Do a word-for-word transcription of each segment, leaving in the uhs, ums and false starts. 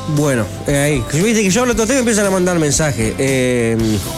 Bueno, eh, ahí. Viste que yo hablo todo y empiezan a mandar mensajes. Eh,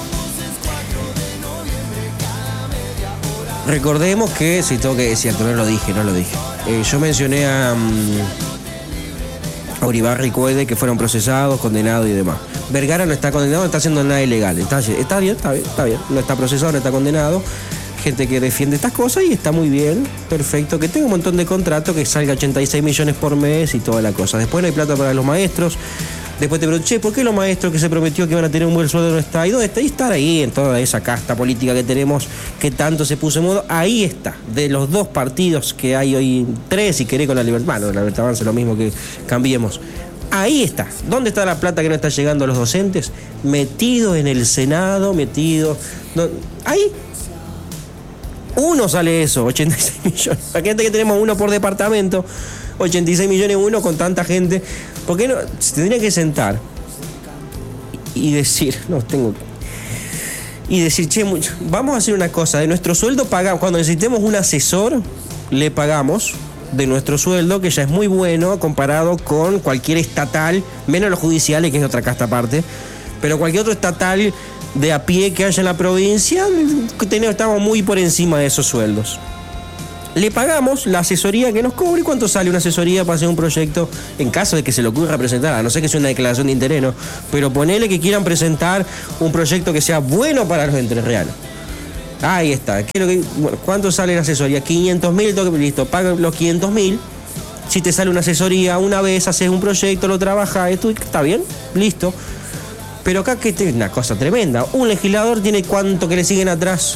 recordemos que, si tengo que, es cierto, no lo dije, no lo dije. Eh, yo mencioné a, um, a Uribarri y Cuede que fueron procesados, condenados y demás. Vergara no está condenado, no está haciendo nada ilegal. Está, está bien, está bien, está bien. No está procesado, no está condenado. Gente que defiende estas cosas y está muy bien, perfecto, que tenga un montón de contratos, que salga ochenta y seis millones por mes y toda la cosa. Después no hay plata para los maestros. Después te pregunto, che, ¿por qué los maestros que se prometió que iban a tener un buen sueldo no está? ¿Y dónde está? Y estar ahí en toda esa casta política que tenemos, que tanto se puso en modo. Ahí está, de los dos partidos que hay hoy, tres, si querés con la Libertad, bueno, la Libertad Avanza, lo mismo que Cambiemos. Ahí está. ¿Dónde está la plata que no está llegando a los docentes? Metido en el Senado, metido... No, ahí... Uno sale eso, ochenta y seis millones. Imagínate que tenemos uno por departamento, ochenta y seis millones uno con tanta gente. ¿Por qué no? Se tendría que sentar y decir, no, tengo y decir, che, vamos a hacer una cosa, de nuestro sueldo pagamos, cuando necesitemos un asesor, le pagamos de nuestro sueldo, que ya es muy bueno comparado con cualquier estatal, menos los judiciales, que es otra casta aparte, pero cualquier otro estatal de a pie que haya en la provincia, estamos muy por encima de esos sueldos. Le pagamos la asesoría que nos cobre. ¿Y cuánto sale una asesoría para hacer un proyecto? En caso de que se le ocurra presentar, a no ser que sea una declaración de interés, ¿no? Pero ponele que quieran presentar un proyecto que sea bueno para los entrerrianos. Ahí está. ¿Qué es lo que, bueno, ¿cuánto sale la asesoría? quinientos mil, listo, pagan los quinientos mil. Si te sale una asesoría una vez, haces un proyecto, lo trabajas, esto está bien, listo. Pero acá que es una cosa tremenda. Un legislador tiene cuánto que le siguen atrás.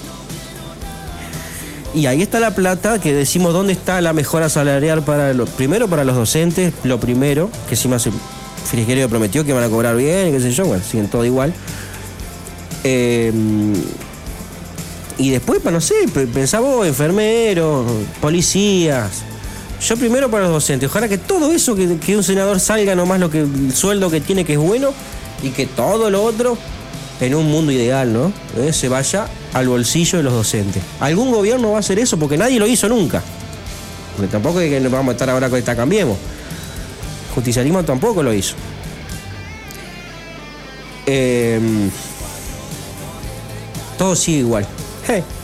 Y ahí está la plata que decimos dónde está la mejora salarial para lo primero para los docentes, lo primero, que encima se Frigerio prometió que van a cobrar bien, y qué sé yo, bueno, siguen todo igual. Eh, y después, para no sé, pensamos enfermeros, policías. Yo primero para los docentes. Ojalá que todo eso, que, que un senador salga nomás lo que el sueldo que tiene, que es bueno, y que todo lo otro, en un mundo ideal, ¿no? ¿Eh? Se vaya al bolsillo de los docentes. Algún gobierno va a hacer eso porque nadie lo hizo nunca. Porque tampoco es que nos vamos a estar ahora con esta Cambiemos. Justicialismo tampoco lo hizo. Eh, todo sigue igual. Hey.